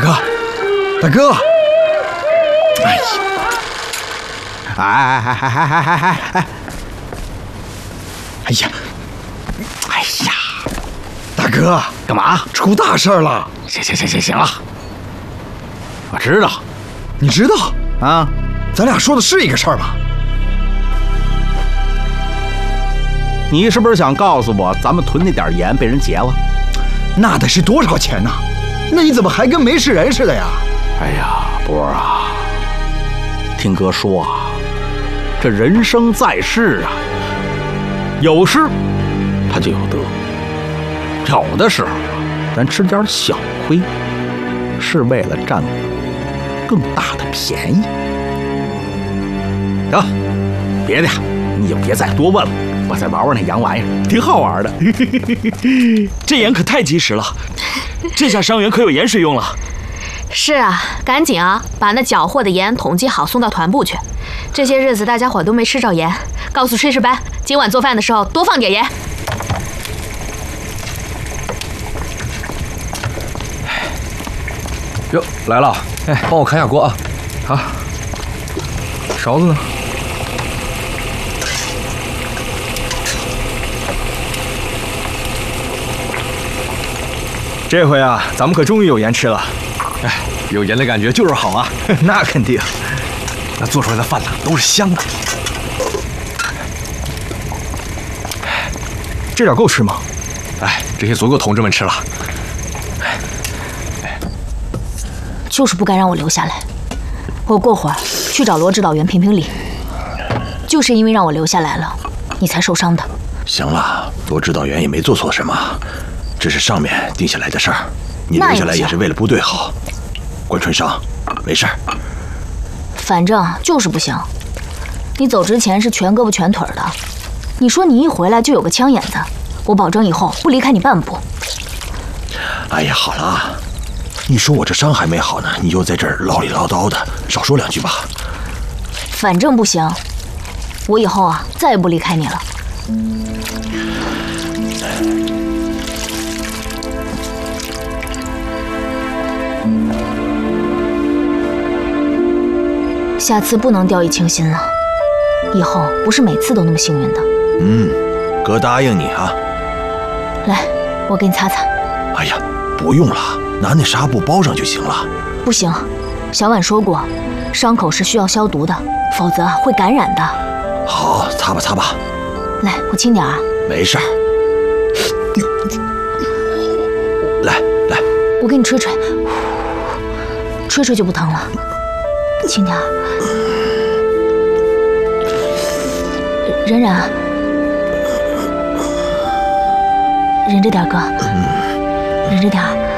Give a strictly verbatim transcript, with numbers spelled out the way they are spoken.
哥，大哥！哎呀！哎哎哎哎哎哎哎哎！哎呀！哎呀！大哥， 干嘛？ 出大事了！ 行行行行行了，我知道。 你知道啊？ 咱俩说的是一个事儿吗？ 你是不是想告诉我，咱们囤那点盐被人劫了？ 那得是多少钱呢？那你怎么还跟没事人似的呀？ 哎呀，波儿啊，听哥说啊，这人生在世啊，有失他就有得，有的时候咱吃点小亏，是为了占更大的便宜。行，别的呀，你就别再多问了。我再玩玩那洋玩意儿，挺好玩的。 这盐可太及时了，这下伤员可有盐水用了。 是啊，赶紧啊，把那缴获的盐统计好，送到团部去。这些日子大家伙都没吃着盐，告诉炊事班，今晚做饭的时候多放点盐。 哟，来了，哎，帮我看下锅啊。好，勺子呢？ 这回啊，咱们可终于有盐吃了。 哎，有盐的感觉就是好啊。 那肯定， 那做出来的饭呢，都是香的。 这点够吃吗？ 哎，这些足够同志们吃了。 就是不该让我留下来。我过会儿去找罗指导员评评理。就是因为让我留下来了，你才受伤的。 行了，罗指导员也没做错什么。这是上面定下来的事儿，你留下来也是为了部队好。关春伤，没事儿。 反正就是不行。你走之前是全胳膊全腿的，你说你一回来就有个枪眼子，我保证以后不离开你半步。 哎呀，好了啊，你说我这伤还没好呢，你又在这儿唠里唠叨的，少说两句吧。 反正不行，我以后啊再也不离开你了。下次不能掉以轻心了，以后不是每次都那么幸运的。 嗯，哥答应你啊。 来，我给你擦擦。 哎呀，不用了，拿那纱布包上就行了。 不行，小婉说过，伤口是需要消毒的，否则啊会感染的。 好，擦吧擦吧。 来，我轻点啊。 没事儿。来来， 我给你吹吹，吹吹就不疼了。轻点儿。忍忍啊，忍着点，哥，忍着点。